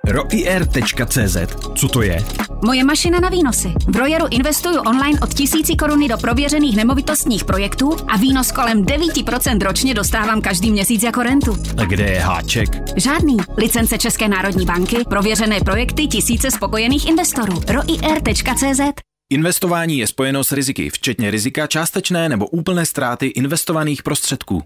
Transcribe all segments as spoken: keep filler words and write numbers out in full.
roier tečka cé zet. Co to je? Moje mašina na výnosy. V Royeru investuju online od tisíci koruny do prověřených nemovitostních projektů a výnos kolem devět procent ročně dostávám každý měsíc jako rentu. A kde je háček? Žádný. Licence České národní banky, prověřené projekty, tisíce spokojených investorů. roier tečka cé zet. Investování je spojeno s riziky, včetně rizika částečné nebo úplné ztráty investovaných prostředků.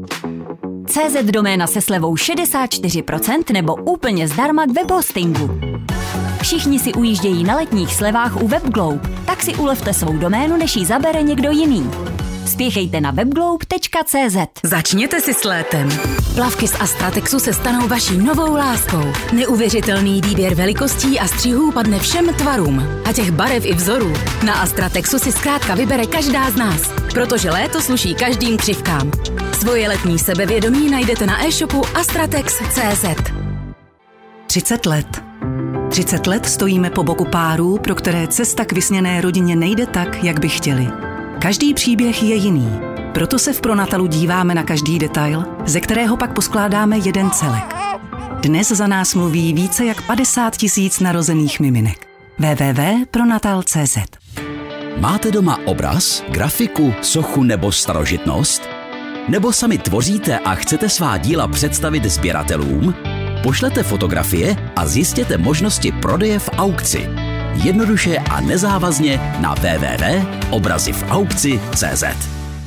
cé zet doména se slevou šedesát čtyři procent nebo úplně zdarma k webhostingu. Všichni si ujíždějí na letních slevách u WebGlobe, tak si ulevte svou doménu, než ji zabere někdo jiný. Spěchejte na webglobe tečka cé zet. Začněte si s létem. Plavky z Astratexu se stanou vaší novou láskou. Neuvěřitelný výběr velikostí a střihů padne všem tvarům. A těch barev i vzorů. Na Astratexu si zkrátka vybere každá z nás. Protože léto sluší každým křivkám. Svoje letní sebevědomí najdete na e-shopu astratex tečka cé zet. třicet let. třicet let stojíme po boku párů, pro které cesta k vysněné rodině nejde tak, jak by chtěli. Každý příběh je jiný, proto se v Pronatalu díváme na každý detail, ze kterého pak poskládáme jeden celek. Dnes za nás mluví více jak padesát tisíc narozených miminek. w w w tečka pronatal tečka cé zet. Máte doma obraz, grafiku, sochu nebo starožitnost? Nebo sami tvoříte a chcete svá díla představit sběratelům? Pošlete fotografie a zjistěte možnosti prodeje v aukci. Jednoduše a nezávazně na w w w tečka obrazy v aukci tečka cé zet.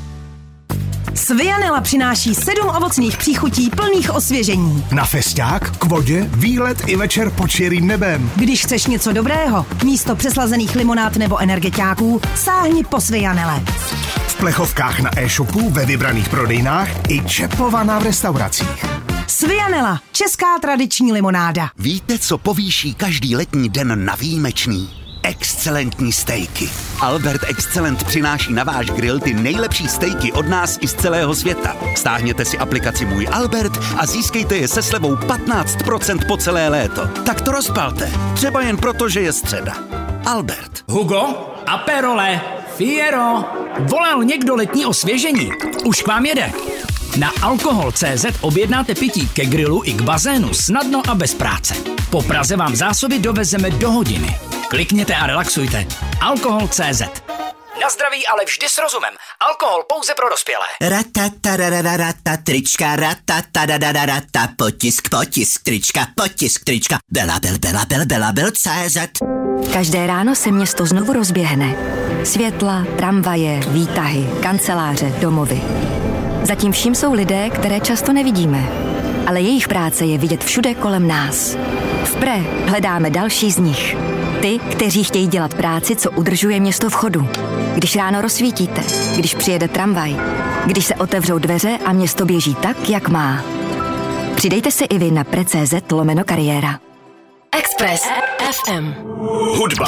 Svianela přináší sedm ovocných příchutí plných osvěžení. Na festiák, k vodě, výlet i večer pod širým nebem. Když chceš něco dobrého, místo přeslazených limonád nebo energetiáků, sáhni po Svianele. V plechovkách na e-shopu, ve vybraných prodejnách i čepovaná v restauracích. Svianela, česká tradiční limonáda. Víte, co povýší každý letní den na výjimečný? Excelentní stejky. Albert Excellent přináší na váš grill ty nejlepší stejky od nás i z celého světa. Stáhněte si aplikaci Můj Albert a získejte je se slevou patnáct procent po celé léto. Tak to rozpalte. Třeba jen proto, že je středa. Albert. Hugo, Aperole, Fiero. Volal někdo letní osvěžení? Už k vám jede. Na alkohol tečka cé zet objednáte pití ke grilu i k bazénu snadno a bez práce. Po Praze vám zásoby dovezeme do hodiny. Klikněte a relaxujte. alkohol tečka cé zet. Na zdraví, ale vždy s rozumem. Alkohol pouze pro dospělé. Ratatarararata, trička, ratatarararata, potisk, potisk, trička, potisk, trička. Belabel, belabel, belabel, tečka cé zet. Každé ráno se město znovu rozběhne. Světla, tramvaje, výtahy, kanceláře, domovy. Zatím vším jsou lidé, které často nevidíme. Ale jejich práce je vidět všude kolem nás. V Pre hledáme další z nich. Ty, kteří chtějí dělat práci, co udržuje město v chodu. Když ráno rozsvítíte, když přijede tramvaj, když se otevřou dveře a město běží tak, jak má. Přidejte se i vy na pre tečka cé zet lomeno kariéra. Express ef em. Hudba.